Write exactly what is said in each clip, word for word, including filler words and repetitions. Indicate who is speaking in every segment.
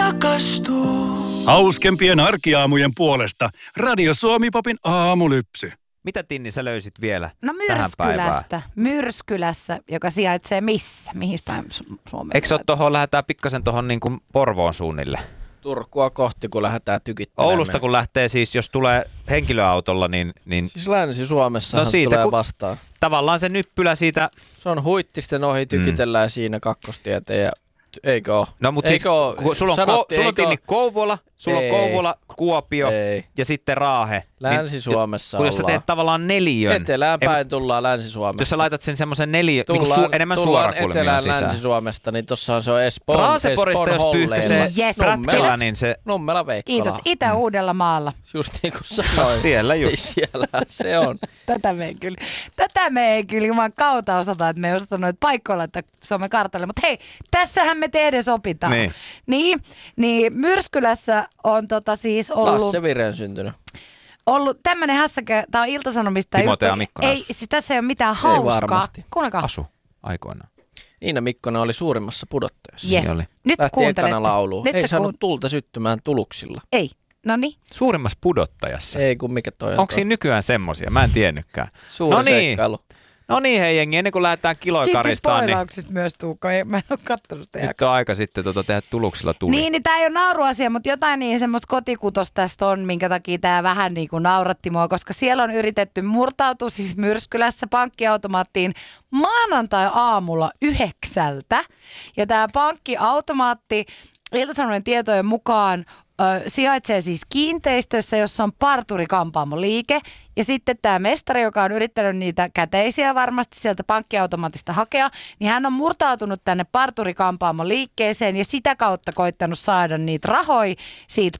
Speaker 1: rakastuu.
Speaker 2: Hauskempien arkiaamujen puolesta Radio Suomi-popin aamulypsy.
Speaker 3: Mitä Tinni sä löysit vielä
Speaker 4: No
Speaker 3: tähän päivään?
Speaker 4: Myrskylästä. Myrskylässä, joka sijaitsee missä? Mihin päin Suomeen?
Speaker 3: Eikö se ole tuohon, lähdetään pikkasen tuohon niin kuin Porvoon suunnille?
Speaker 5: Turkua kohti, kun lähdetään tykittelemään.
Speaker 3: Oulusta kun lähtee siis, jos tulee henkilöautolla, niin... niin
Speaker 5: siis Länsi-Suomessa
Speaker 3: no
Speaker 5: se
Speaker 3: siitä,
Speaker 5: tulee
Speaker 3: kun
Speaker 5: vastaan.
Speaker 3: Tavallaan se nyppylä siitä...
Speaker 5: Se on Huittisten ohi, tykitellään mm. siinä kakkostietä ja... Eikö ole?
Speaker 3: No mutta siis, kun sulla on,
Speaker 5: Sanottiin,
Speaker 3: ko, sulla on Tinni Kouvola, sulla
Speaker 5: ei.
Speaker 3: on Kouvola, Kuopio
Speaker 5: ei.
Speaker 3: ja sitten Raahe.
Speaker 5: Länsi-Suomessa
Speaker 3: niin, kun jos sä teet tavallaan neliön.
Speaker 5: Etelään päin
Speaker 3: ei,
Speaker 5: tullaan Länsi-Suomesta.
Speaker 3: Jos sä laitat sen semmoisen neliön,
Speaker 5: tullaan,
Speaker 3: niin su, enemmän suorakulmia sisään.
Speaker 5: Länsi-Suomesta, niin tossa on se on Espoon,
Speaker 3: Raaseporista, jos pyyhkäsee
Speaker 4: yes.
Speaker 3: prätkällä, niin se...
Speaker 5: Nummela Veikkola.
Speaker 4: Kiitos. Itä-Uudellamaalla.
Speaker 5: Just niin kuin sanoin.
Speaker 3: Siellä just.
Speaker 5: Siellä se on.
Speaker 4: Tätä me ei kyllä, tätä me ei kyllä juman kautta osata, että me ei osata noita paikkoja laittaa Suomen kartalle. Mutta hei, tässähän me te edes opitaan.
Speaker 3: Niin.
Speaker 4: Niin, niin Myrskylässä on tota siis ollut...
Speaker 5: Lasse Viren syntynyt.
Speaker 4: Ollut tämmönen hässäkä, tää on Ilta-Sanomista.
Speaker 3: Timotea
Speaker 4: juttu.
Speaker 3: Mikkonen
Speaker 4: Ei, siis tässä ei ole mitään hauskaa.
Speaker 5: varmasti.
Speaker 4: Kuunnelkaa.
Speaker 3: Asu aikoinaan.
Speaker 5: Iina Mikkonen oli suurimmassa pudottajassa.
Speaker 4: Yes.
Speaker 3: Oli.
Speaker 4: Nyt
Speaker 5: Lähti
Speaker 4: kuuntelette.
Speaker 5: ekana lauluun.
Speaker 4: Nyt
Speaker 5: Ei
Speaker 4: sä
Speaker 5: saanut
Speaker 4: kuun-
Speaker 5: tulta syttymään tuluksilla.
Speaker 4: Ei. No niin.
Speaker 3: Suurimmassa pudottajassa.
Speaker 5: Ei kun mikä toi on.
Speaker 3: Onko siinä nykyään semmosia? Mä en tiennytkään.
Speaker 5: Suuri
Speaker 3: no niin.
Speaker 5: seikkailu.
Speaker 3: No niin hei jengi, ennen kuin lähdetään kiloja
Speaker 4: Kiitos
Speaker 3: karistaan, niin
Speaker 4: spoilauksista myös Tuukka. Ei- Mä en ole kattonut sitä
Speaker 3: nyt
Speaker 4: jaksoa.
Speaker 3: on aika sitten tuota tehdä tuluksilla tuli.
Speaker 4: Niin, niin tää ei ole nauruasia, mutta jotain niin semmoista kotikutosta tästä on, minkä takia tää vähän niin kuin nauratti mua, koska siellä on yritetty murtautua siis Myrskylässä pankkiautomaattiin maanantai-aamulla yhdeksältä. Ja tää pankkiautomaatti Ilta-Sanomien tietojen mukaan ö, sijaitsee siis kiinteistössä, jossa on parturi-kampaamoliike. Ja sitten tämä mestari, joka on yrittänyt niitä käteisiä varmasti sieltä pankkiautomaatista hakea, niin hän on murtautunut tänne parturi-kampaamoliikkeeseen ja sitä kautta koittanut saada niitä rahoja siitä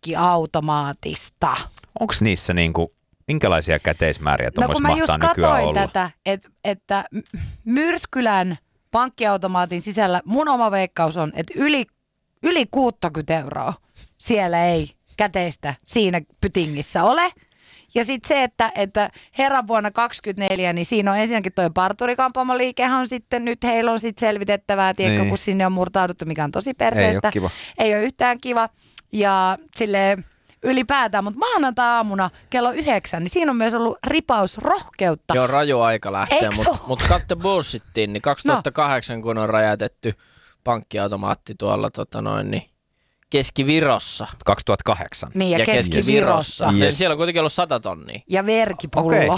Speaker 4: pankkiautomaatista.
Speaker 3: Onko niissä niinku, minkälaisia käteismääriä
Speaker 4: No
Speaker 3: tuommoissa
Speaker 4: kun mä just
Speaker 3: mahtaa nykyään
Speaker 4: katsoin
Speaker 3: olla?
Speaker 4: tätä, että, että Myrskylän pankkiautomaatin sisällä mun oma veikkaus on, että yli, yli kuusikymmentä euroa siellä ei käteistä siinä pytingissä ole. Ja sitten se, että, että herran vuonna kaksikymmentäneljä, niin siinä on ensinnäkin toi parturikampaamoliikehän on sitten, nyt heillä on sitten selvitettävää, tiedätkö,
Speaker 3: Niin.
Speaker 4: kun sinne on murtauduttu, mikä on tosi
Speaker 3: Ei
Speaker 4: perseestä.
Speaker 3: ole kiva.
Speaker 4: Ei ole yhtään kiva. Ja silleen ylipäätään, mutta maanantai-aamuna kello yhdeksän, niin siinä on myös ollut ripaus rohkeutta.
Speaker 5: Joo, raju aika lähtee,
Speaker 4: Eiks
Speaker 5: mutta
Speaker 4: oo?
Speaker 5: mut katte bullshittiin, niin kaksituhattakahdeksan no. kun on räjätetty pankkiautomaatti tuolla tota noin, niin Keski-Virossa.
Speaker 3: kaksituhattakahdeksan.
Speaker 4: Niin, ja, Keski-Virossa.
Speaker 5: Yes.
Speaker 3: Yes.
Speaker 5: Siellä on kuitenkin ollut sata tonnia.
Speaker 4: Ja verkipullo.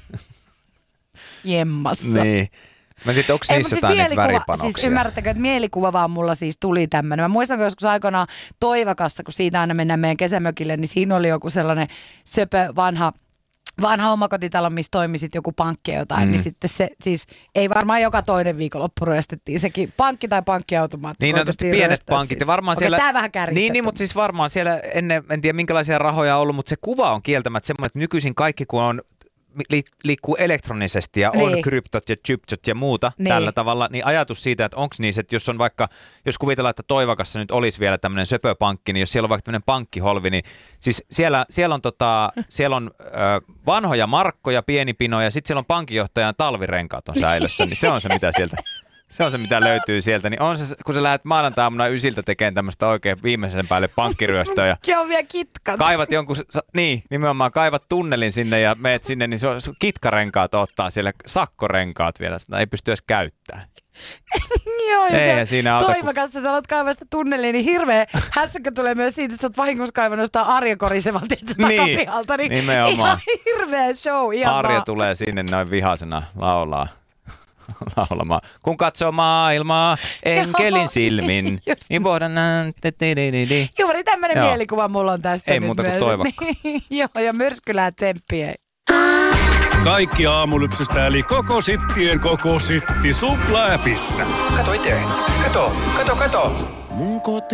Speaker 4: Jemmassa.
Speaker 3: Niin. Mä en tiedä, onko
Speaker 4: Ei,
Speaker 3: niissä
Speaker 4: mutta
Speaker 3: jotain niitä
Speaker 4: mielikuva,
Speaker 3: väripanoksia?
Speaker 4: siis ymmärrättekö, että mielikuva vaan mulla siis tuli tämmöinen. Mä muistan, kun joskus aikanaan Toivakassa, kun siitä aina mennään meidän kesämökille, niin siinä oli joku sellainen söpö vanha, vanha omakotitalo, missä toimi sitten joku pankki ja jotain. Mm. Niin sitten se, siis ei varmaan joka toinen viikonloppu ryöstettiin sekin pankki tai pankkiautomaatti.
Speaker 3: Niin, no tietysti pienet pankit. Ja varmaan
Speaker 4: Okei,
Speaker 3: siellä,
Speaker 4: tää vähän kärjistetty.
Speaker 3: niin, niin, mutta siis varmaan siellä ennen, en tiedä minkälaisia rahoja on ollut, mutta se kuva on kieltämättä semmoinen, että nykyisin kaikki kun on li, liikkuu elektronisesti ja
Speaker 4: niin.
Speaker 3: on kryptot ja chiptot ja muuta
Speaker 4: niin.
Speaker 3: tällä tavalla, niin ajatus siitä, että onko niissä, että jos on vaikka, jos kuvitellaan, että Toivakassa nyt olisi vielä tämmöinen söpöpankki, niin jos siellä on vaikka tämmöinen pankkiholvi, niin siis siellä, siellä on, tota, siellä on ö, vanhoja markkoja, pienipinoja, sitten siellä on pankinjohtajan talvirenkaat on säilössä, niin se on se, mitä sieltä... Se on se, mitä löytyy sieltä. Niin on se, kun sä lähdet maanantaamuna ysiltä tekemään tämmöistä oikein viimeisen päälle pankkiryöstöä. Ja
Speaker 4: Pankki on vielä kitkat.
Speaker 3: kaivat jonkun, niin nimenomaan kaivat tunnelin sinne ja meet sinne, niin se on kitkarenkaat ottaa siellä, sakkorenkaat vielä, sitä ei pysty edes käyttämään.
Speaker 4: Joo, ja
Speaker 3: Eihän
Speaker 4: se
Speaker 3: siinä auta,
Speaker 4: Toivakassa sä alat kaivaa sitä tunnelia, niin hirveä hässäkkä tulee myös siitä, että sä oot vahingossa kaivannut sitä Arja Korisevalta
Speaker 3: Niin,
Speaker 4: takapihalta. Niin
Speaker 3: nimenomaan.
Speaker 4: ihan hirveä show. Ihan
Speaker 3: Arja
Speaker 4: vaan.
Speaker 3: tulee sinne noin vihasena laulaa. laulamaan. Kun katsoo maailmaa enkelin silmin,
Speaker 4: just
Speaker 3: niin voidaan näin.
Speaker 4: Juuri tämmönen
Speaker 3: Joo.
Speaker 4: mielikuva mulla on tästä
Speaker 3: Ei
Speaker 4: nyt
Speaker 3: muuta kuin
Speaker 4: myös.
Speaker 3: Toivakka.
Speaker 4: Niin, joo, ja Myrskylää tsemppiä.
Speaker 2: Kaikki aamulypsystä eli koko sittien koko sitti Supla-äpissä.
Speaker 1: Kato itse. Kato, kato, kato. Mun koti.